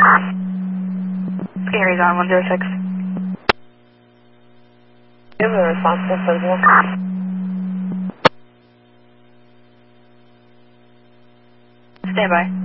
Gary's on 106. Give a responsible signal. Stand by.